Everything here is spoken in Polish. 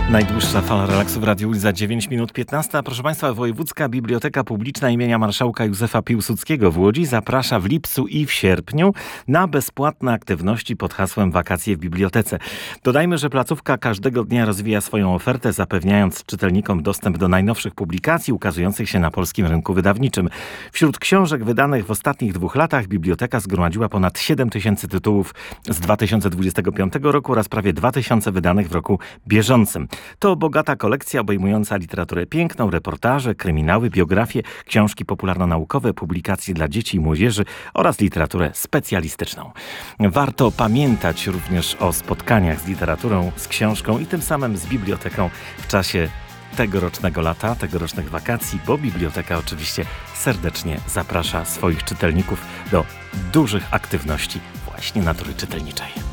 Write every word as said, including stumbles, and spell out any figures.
Najdłuższa fala relaksu w Radiu za dziewięć minut piętnaście. Proszę Państwa, Wojewódzka Biblioteka Publiczna imienia Marszałka Józefa Piłsudskiego w Łodzi zaprasza w lipcu i w sierpniu na bezpłatne aktywności pod hasłem Wakacje w Bibliotece. Dodajmy, że placówka każdego dnia rozwija swoją ofertę, zapewniając czytelnikom dostęp do najnowszych publikacji ukazujących się na polskim rynku wydawniczym. Wśród książek wydanych w ostatnich dwóch latach biblioteka zgromadziła ponad siedem tysięcy tytułów z dwa tysiące dwudziestego piątego roku oraz prawie dwa tysiące wydanych w roku bieżącym. To bogata kolekcja obejmująca literaturę piękną, reportaże, kryminały, biografie, książki popularno-naukowe, publikacje dla dzieci i młodzieży oraz literaturę specjalistyczną. Warto pamiętać również o spotkaniach z literaturą, z książką i tym samym z biblioteką w czasie tegorocznego lata, tegorocznych wakacji, bo biblioteka oczywiście serdecznie zaprasza swoich czytelników do dużych aktywności właśnie natury czytelniczej.